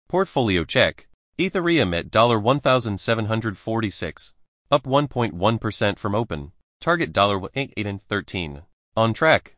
Portfolio check. Ethereum at $1,746. Up 1.1% from open. Target $8.13. On track.